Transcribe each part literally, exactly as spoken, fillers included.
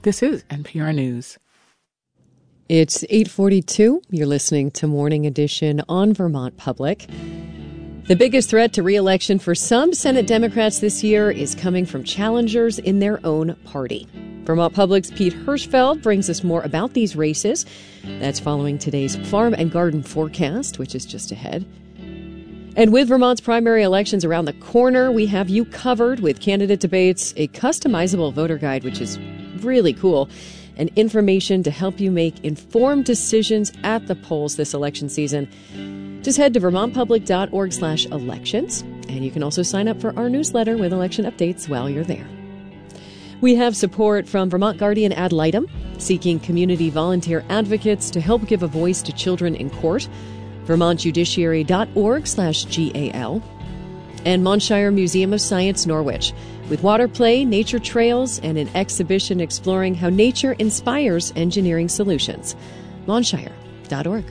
This is N P R News. It's eight forty-two. You're listening to Morning Edition on Vermont Public. The biggest threat to re-election for some Senate Democrats this year is coming from challengers in their own party. Vermont Public's Pete Hirschfeld brings us more about these races. That's following today's farm and garden forecast, which is just ahead. And with Vermont's primary elections around the corner, we have you covered with candidate debates, a customizable voter guide, which is really cool, and information to help you make informed decisions at the polls this election season. Just head to vermontpublic.org slash elections, and you can also sign up for our newsletter with election updates while you're there. We have support from Vermont Guardian Ad Litem, seeking community volunteer advocates to help give a voice to children in court, vermontjudiciary.org slash GAL, and Montshire Museum of Science Norwich, with water play, nature trails, and an exhibition exploring how nature inspires engineering solutions. Montshire dot org.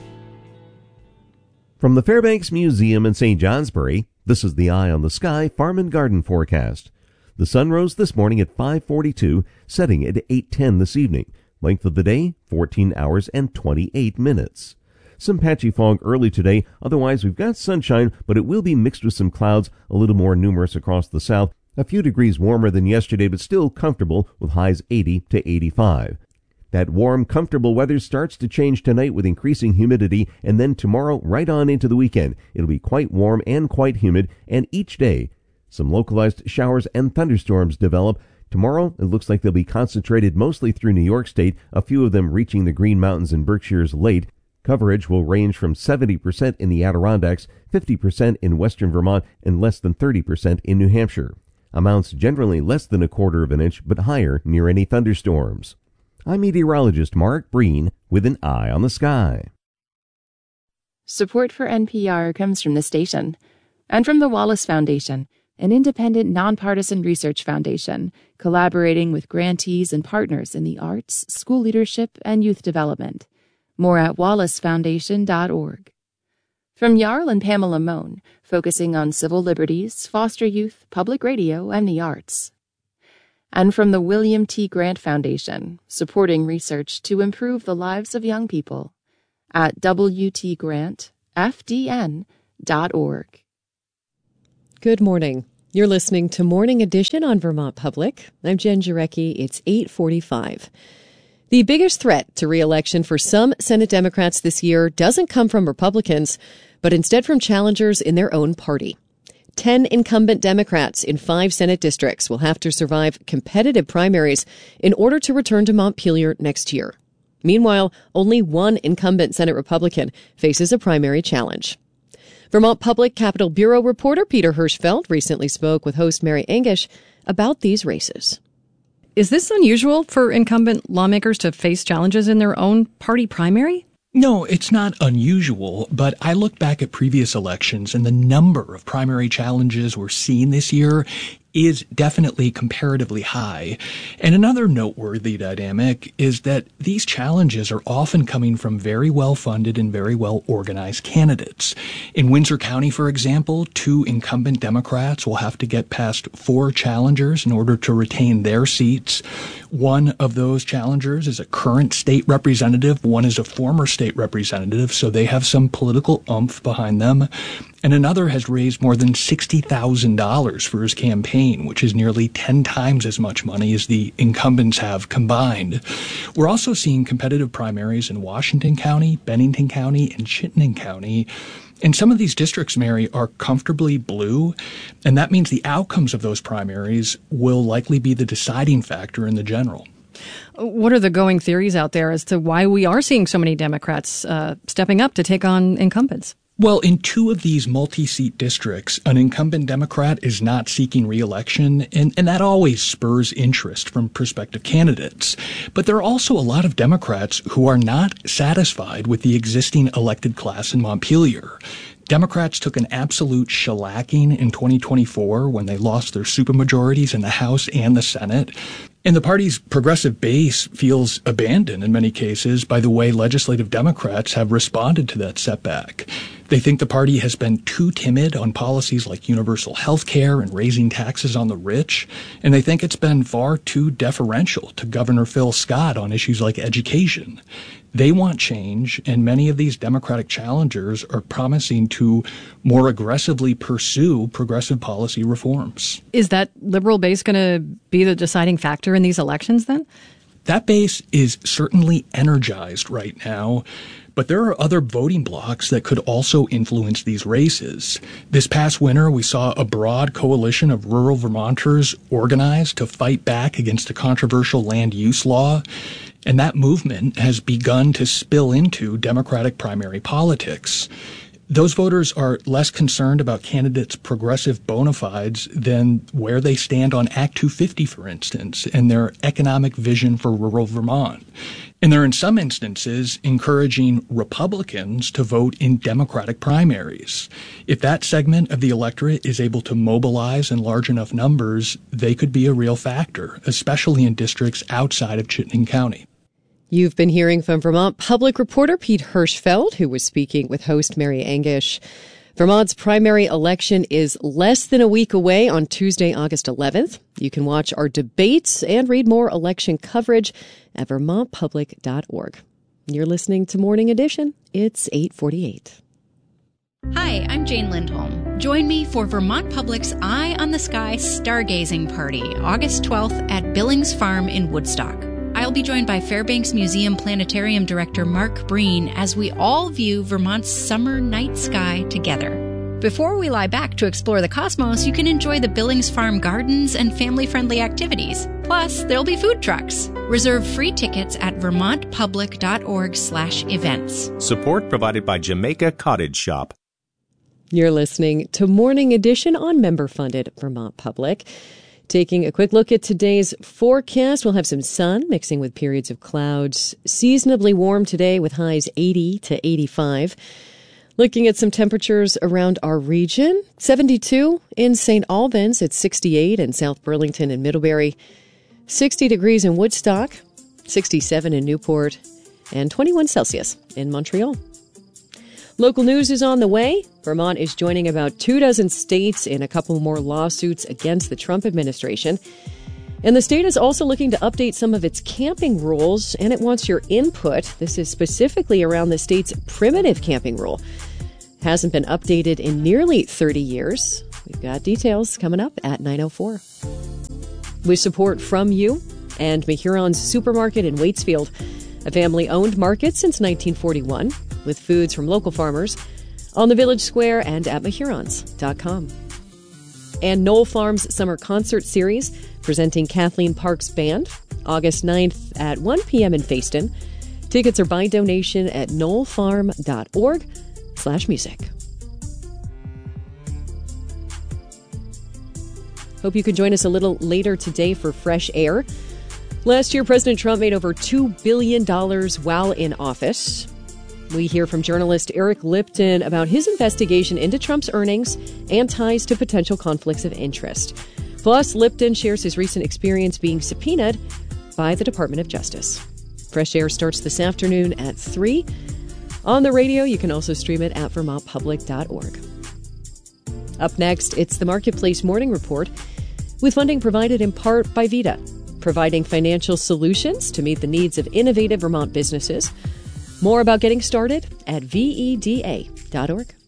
From the Fairbanks Museum in Saint Johnsbury, this is the Eye on the Sky Farm and Garden forecast. The sun rose this morning at five forty-two, setting at eight ten this evening. Length of the day, fourteen hours and twenty-eight minutes. Some patchy fog early today. Otherwise, we've got sunshine, but it will be mixed with some clouds, a little more numerous across the south. A few degrees warmer than yesterday, but still comfortable with highs eighty to eighty-five. That warm, comfortable weather starts to change tonight with increasing humidity, and then tomorrow right on into the weekend. It'll be quite warm and quite humid, and each day some localized showers and thunderstorms develop. Tomorrow, it looks like they'll be concentrated mostly through New York State, a few of them reaching the Green Mountains and Berkshires late. Coverage will range from seventy percent in the Adirondacks, fifty percent in western Vermont, and less than thirty percent in New Hampshire. Amounts generally less than a quarter of an inch, but higher near any thunderstorms. I'm meteorologist Mark Breen with an eye on the sky. Support for N P R comes from the station and from the Wallace Foundation, an independent, nonpartisan research foundation collaborating with grantees and partners in the arts, school leadership, and youth development. More at wallace foundation dot org. From Jarl and Pamela Mohn, focusing on civil liberties, foster youth, public radio, and the arts. And from the William T. Grant Foundation, supporting research to improve the lives of young people, at w t grant f d n dot org. Good morning. You're listening to Morning Edition on Vermont Public. I'm Jen Jarecki. It's eight forty-five. The biggest threat to re-election for some Senate Democrats this year doesn't come from Republicans, but instead from challengers in their own party. Ten incumbent Democrats in five Senate districts will have to survive competitive primaries in order to return to Montpelier next year. Meanwhile, only one incumbent Senate Republican faces a primary challenge. Vermont Public Capitol Bureau reporter Peter Hirschfeld recently spoke with host Mary Engish about these races. Is this unusual for incumbent lawmakers to face challenges in their own party primary? No, it's not unusual, but I look back at previous elections and the number of primary challenges we're seeing this year is definitely comparatively high. And another noteworthy dynamic is that these challenges are often coming from very well-funded and very well-organized candidates. In Windsor County, for example, two incumbent Democrats will have to get past four challengers in order to retain their seats. One of those challengers is a current state representative. One is a former state representative, so they have some political oomph behind them. And another has raised more than sixty thousand dollars for his campaign, which is nearly ten times as much money as the incumbents have combined. We're also seeing competitive primaries in Washington County, Bennington County, and Chittenden County. And some of these districts, Mary, are comfortably blue, and that means the outcomes of those primaries will likely be the deciding factor in the general. What are the going theories out there as to why we are seeing so many Democrats uh, stepping up to take on incumbents? Well, in two of these multi-seat districts, an incumbent Democrat is not seeking re-election, and, and that always spurs interest from prospective candidates. But there are also a lot of Democrats who are not satisfied with the existing elected class in Montpelier. Democrats took an absolute shellacking in twenty twenty-four when they lost their supermajorities in the House and the Senate. And the party's progressive base feels abandoned in many cases by the way legislative Democrats have responded to that setback. They think the party has been too timid on policies like universal health care and raising taxes on the rich, and they think it's been far too deferential to Governor Phil Scott on issues like education. They want change, and many of these Democratic challengers are promising to more aggressively pursue progressive policy reforms. Is that liberal base going to be the deciding factor in these elections then? That base is certainly energized right now, but there are other voting blocs that could also influence these races. This past winter, we saw a broad coalition of rural Vermonters organized to fight back against a controversial land use law. And that movement has begun to spill into Democratic primary politics. Those voters are less concerned about candidates' progressive bona fides than where they stand on Act two fifty, for instance, and their economic vision for rural Vermont. And they're in some instances encouraging Republicans to vote in Democratic primaries. If that segment of the electorate is able to mobilize in large enough numbers, they could be a real factor, especially in districts outside of Chittenden County. You've been hearing from Vermont Public reporter Pete Hirschfeld, who was speaking with host Mary Angish. Vermont's primary election is less than a week away on Tuesday, August eleventh. You can watch our debates and read more election coverage at vermont public dot org. You're listening to Morning Edition. It's eight forty-eight. Hi, I'm Jane Lindholm. Join me for Vermont Public's Eye on the Sky Stargazing Party, August twelfth at Billings Farm in Woodstock. I'll be joined by Fairbanks Museum Planetarium Director Mark Breen as we all view Vermont's summer night sky together. Before we lie back to explore the cosmos, you can enjoy the Billings Farm gardens and family-friendly activities. Plus, there'll be food trucks. Reserve free tickets at vermont public dot org slash events. Support provided by Jamaica Cottage Shop. You're listening to Morning Edition on member-funded Vermont Public. Taking a quick look at today's forecast, we'll have some sun mixing with periods of clouds. Seasonably warm today with highs eighty to eighty-five. Looking at some temperatures around our region, seventy-two in Saint Albans, it's sixty-eight in South Burlington and Middlebury, sixty degrees in Woodstock, sixty-seven in Newport, and twenty-one Celsius in Montreal. Local news is on the way. Vermont is joining about two dozen states in a couple more lawsuits against the Trump administration. And the state is also looking to update some of its camping rules, and it wants your input. This is specifically around the state's primitive camping rule. Hasn't been updated in nearly thirty years. We've got details coming up at nine oh four. With support from you and Mahuron's Supermarket in Waitsfield, a family-owned market since nineteen forty-one, with foods from local farmers on the Village Square and at mahurons dot com. And Knoll Farms Summer Concert Series, presenting Kathleen Park's band, August ninth at one p.m. in Fayston. Tickets are by donation at knoll farm dot org slash music. Hope you can join us a little later today for Fresh Air. Last year, President Trump made over two billion dollars while in office. We hear from journalist Eric Lipton about his investigation into Trump's earnings and ties to potential conflicts of interest. Plus, Lipton shares his recent experience being subpoenaed by the Department of Justice. Fresh Air starts this afternoon at three. On the radio, you can also stream it at vermont public dot org. Up next, it's the Marketplace Morning Report, with funding provided in part by VEDA, providing financial solutions to meet the needs of innovative Vermont businesses. More about getting started at V E D A dot org.